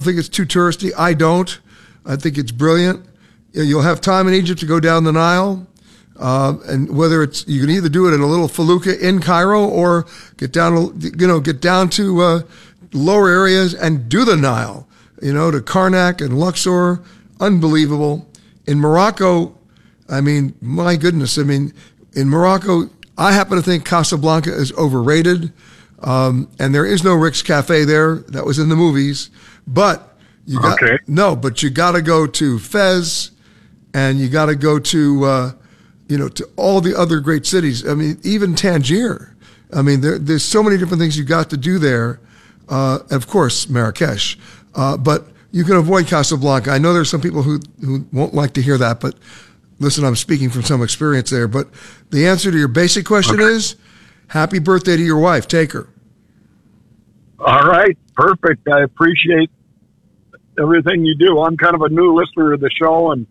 think it's too touristy. I don't. I think it's brilliant. You'll have time in Egypt to go down the Nile. And whether you can either do it in a little felucca in Cairo or get down to lower areas and do the Nile, to Karnak and Luxor. Unbelievable. In Morocco, my goodness. In Morocco, I happen to think Casablanca is overrated. And there is no Rick's Cafe there. That was in the movies. But you got to go to Fez, and you got to go to to all the other great cities. Even Tangier. There's so many different things you got to do there. Of course, Marrakesh. But you can avoid Casablanca. I know there's some people who won't like to hear that, but listen, I'm speaking from some experience there. But the answer to your basic question is, happy birthday to your wife. Take her. All right. Perfect. I appreciate everything you do. I'm kind of a new listener of the show, and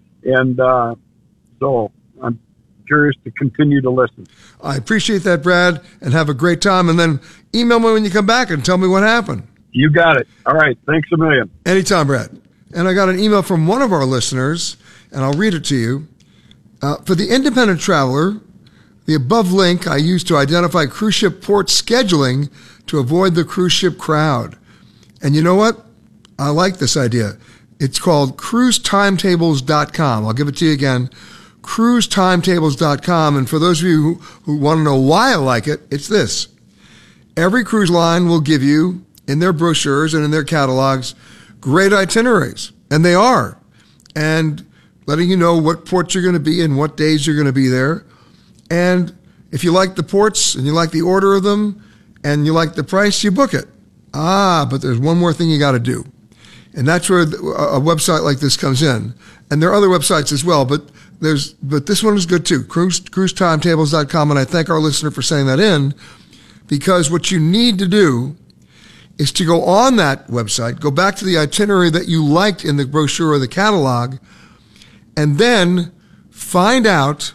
so I'm curious to continue to listen. I appreciate that, Brad, and have a great time. And then email me when you come back and tell me what happened. You got it. All right. Thanks a million. Anytime, Brad. And I got an email from one of our listeners, and I'll read it to you. For the independent traveler, the above link I use to identify cruise ship port scheduling to avoid the cruise ship crowd. And you know what? I like this idea. It's called cruisetimetables.com. I'll give it to you again. cruisetimetables.com. And for those of you who want to know why I like it, it's this. Every cruise line will give you, in their brochures and in their catalogs, great itineraries. And they are. And letting you know what ports you're going to be and what days you're going to be there. And if you like the ports and you like the order of them and you like the price, you book it. But there's one more thing you got to do. And that's where a website like this comes in. And there are other websites as well, but this one is good too. cruisetimetables.com. And I thank our listener for saying that in, because what you need to do is to go on that website, go back to the itinerary that you liked in the brochure or the catalog, and then find out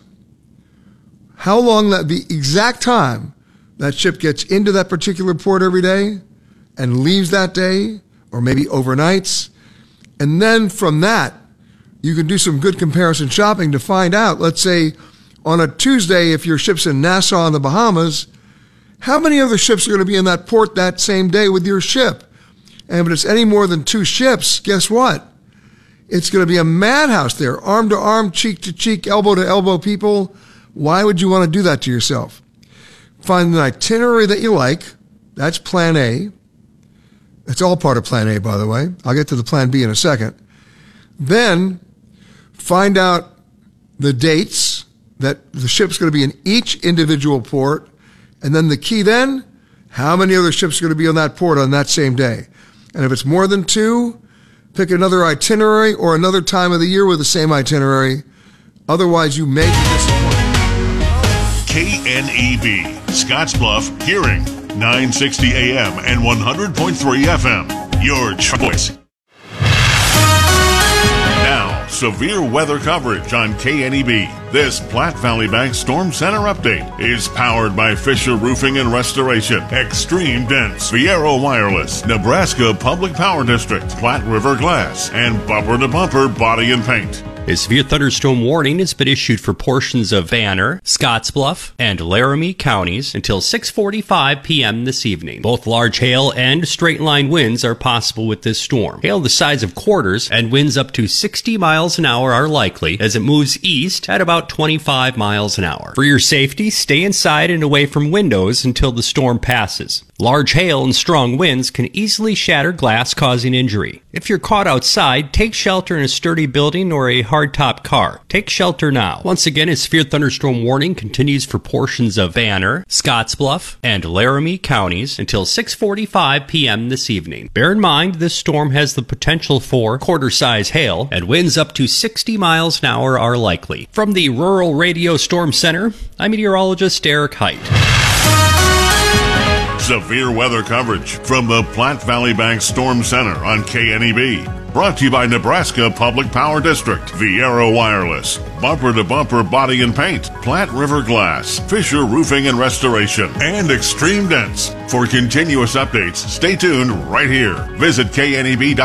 how long the exact time that ship gets into that particular port every day and leaves that day, or maybe overnights. And then from that, you can do some good comparison shopping to find out, let's say on a Tuesday, if your ship's in Nassau in the Bahamas, how many other ships are going to be in that port that same day with your ship? And if it's any more than 2 ships, guess what? It's going to be a madhouse there, arm to arm, cheek to cheek, elbow to elbow people. Why would you want to do that to yourself? Find an itinerary that you like. That's plan A. It's all part of plan A, by the way. I'll get to the plan B in a second. Then find out the dates that the ship's going to be in each individual port. And then the key then, how many other ships are going to be on that port on that same day? And if it's more than 2, pick another itinerary or another time of the year with the same itinerary. Otherwise, you may be disappointed. KNEB, Scottsbluff, Hearing, 960 AM and 100.3 FM. Your choice. Now, severe weather coverage on KNEB. This Platte Valley Bank Storm Center update is powered by Fisher Roofing and Restoration, Extreme Dense, Viero Wireless, Nebraska Public Power District, Platte River Glass, and Bumper to Bumper Body and Paint. A severe thunderstorm warning has been issued for portions of Banner, Scottsbluff, and Laramie counties until 6:45 p.m. this evening. Both large hail and straight-line winds are possible with this storm. Hail the size of quarters and winds up to 60 miles an hour are likely as it moves east at about 25 miles an hour. For your safety, stay inside and away from windows until the storm passes. Large hail and strong winds can easily shatter glass, causing injury. If you're caught outside, take shelter in a sturdy building or a hardtop car. Take shelter now. Once again, a severe thunderstorm warning continues for portions of Banner, Scottsbluff, and Laramie counties until 6:45 p.m. this evening. Bear in mind, this storm has the potential for quarter-size hail, and winds up to 60 miles an hour are likely. From the Rural Radio Storm Center, I'm meteorologist Eric Height. Severe weather coverage from the Platte Valley Bank Storm Center on KNEB. Brought to you by Nebraska Public Power District, Viero Wireless, Bumper to Bumper Body and Paint, Platte River Glass, Fisher Roofing and Restoration, and Extreme Dense. For continuous updates, stay tuned right here. Visit KNEB.com.